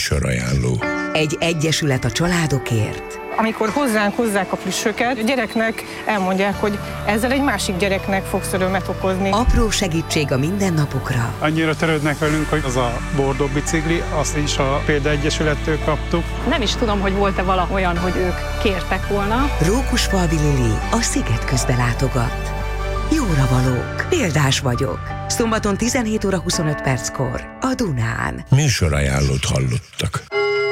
Műsorajánló. Egy egyesület a családokért. Amikor hozzánk hozzák a plüssöket, a gyereknek elmondják, hogy ezzel egy másik gyereknek fogsz örömet okozni. Apró segítség a mindennapokra. Annyira törődnek velünk, hogy az a bordó bicikli, azt is a Példaegyesülettől kaptuk. Nem is tudom, hogy volt-e vala olyan, hogy ők kértek volna. Rókusfalvi Lili a Sziget közbe látogat. Jóra valók, példás vagyok. Szombaton 17 óra 25 perckor a Dunán. Műsorajánlót hallottak.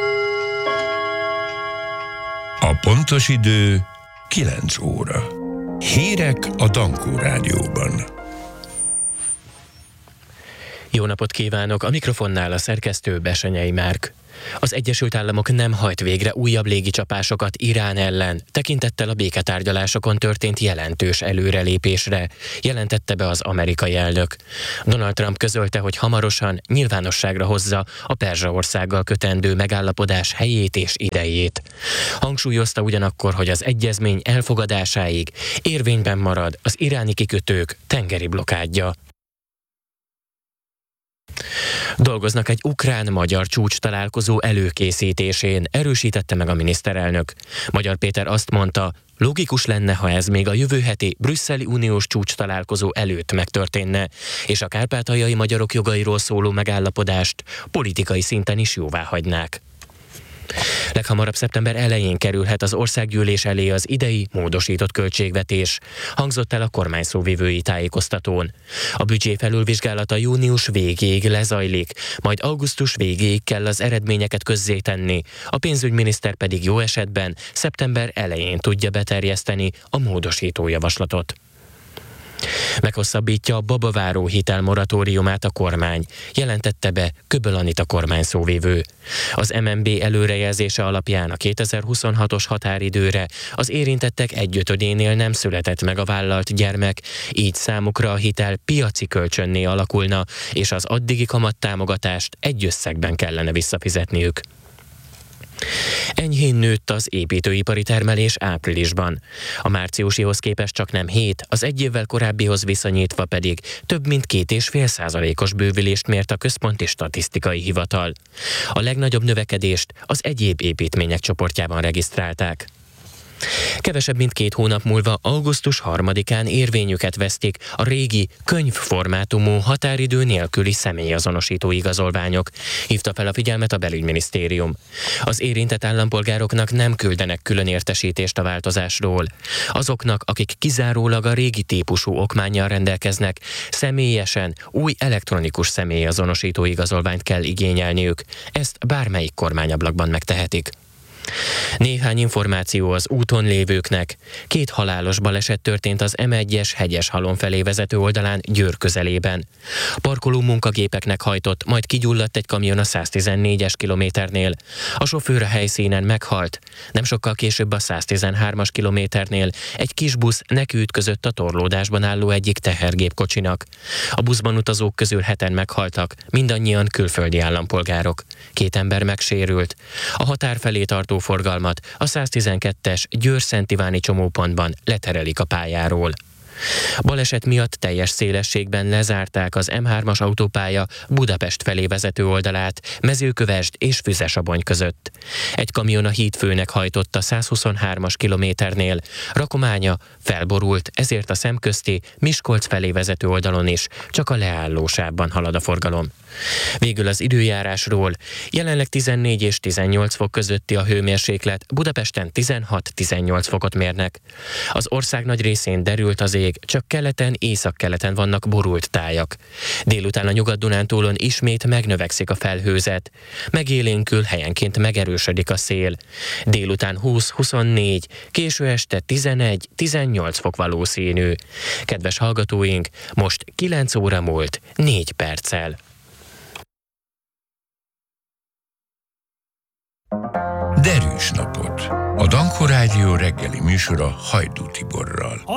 A pontos idő 9 óra. Hírek a Dankó Rádióban. Jó napot kívánok! A mikrofonnál a szerkesztő Besenyei Márk. Az Egyesült Államok nem hajt végre újabb légicsapásokat Irán ellen, tekintettel a béketárgyalásokon történt jelentős előrelépésre, jelentette be az amerikai elnök. Donald Trump közölte, hogy hamarosan nyilvánosságra hozza a Perzsaországgal kötendő megállapodás helyét és idejét. Hangsúlyozta ugyanakkor, hogy az egyezmény elfogadásáig érvényben marad az iráni kikötők tengeri blokádja. Dolgoznak egy ukrán-magyar csúcs találkozó előkészítésén, erősítette meg a miniszterelnök. Magyar Péter azt mondta, logikus lenne, ha ez még a jövő heti brüsszeli uniós csúcs találkozó előtt megtörténne, és a kárpátaljai magyarok jogairól szóló megállapodást politikai szinten is jóváhagynák. Leghamarabb szeptember elején kerülhet az országgyűlés elé az idei módosított költségvetés, hangzott el a kormány szóvivői tájékoztatón. A büdzsé felülvizsgálata június végéig lezajlik, majd augusztus végéig kell az eredményeket közzétenni, a pénzügyminiszter pedig jó esetben szeptember elején tudja beterjeszteni a módosító javaslatot. Meghosszabbítja a babaváró hitelmoratóriumát a kormány, jelentette be Köböl Anita kormányszóvivő. Az MNB előrejelzése alapján a 2026-os határidőre az érintettek 1/5-énél nem született meg a vállalt gyermek, így számukra a hitel piaci kölcsönné alakulna, és az addigi kamattámogatást egy összegben kellene visszafizetniük. Enyhén nőtt az építőipari termelés áprilisban. A márciusihoz képest csaknem 7, az egy évvel korábbihoz viszonyítva pedig több mint 2,5%-os bővülést mért a Központi Statisztikai Hivatal. A legnagyobb növekedést az egyéb építmények csoportjában regisztrálták. Kevesebb mint 2 hónap múlva, augusztus 3-án érvényüket vesztik a régi könyvformátumú határidő nélküli személyazonosító igazolványok, hívta fel a figyelmet a belügyminisztérium. Az érintett állampolgároknak nem küldenek külön értesítést a változásról. Azoknak, akik kizárólag a régi típusú okmánnyal rendelkeznek, személyesen új elektronikus személyazonosító igazolványt kell igényelniük. Ezt bármelyik kormányablakban megtehetik. Néhány információ az úton lévőknek. 2 halálos baleset történt az M1-es Hegyeshalom felé vezető oldalán Győr közelében. Parkoló munkagépeknek hajtott, majd kigyulladt egy kamion a 114-es kilométernél. A sofőr a helyszínen meghalt. Nem sokkal később a 113-as kilométernél egy kis busz nekiütközött a torlódásban álló egyik tehergépkocsinak. A buszban utazók közül 7-en meghaltak, mindannyian külföldi állampolgárok. 2 ember megsérült. A határ felé tartó forgalmat a 112-es Győr-Szent Iváni csomópontban leterelik a pályáról. Baleset miatt teljes szélességben lezárták az M3-as autópálya Budapest felé vezető oldalát Mezőkövesd és Füzesabony között. Egy kamion a hídfőnek hajtott a 123-as kilométernél, rakománya felborult, ezért a szemközti Miskolc felé vezető oldalon is csak a leálló sávban halad a forgalom. Végül az időjárásról. Jelenleg 14 és 18 fok közötti a hőmérséklet, Budapesten 16-18 fokot mérnek. Az ország nagy részén derült az ég, csak keleten, északkeleten vannak borult tájak. Délután a Nyugat-Dunántúlon ismét megnövekszik a felhőzet. Megélénkül, helyenként megerősödik a szél. Délután 20-24, késő este 11-18 fok valószínű. Kedves hallgatóink, most 9 óra múlt 4 perccel. Derűs napot! A Dankó Rádió reggeli műsora Hajdú Tiborral.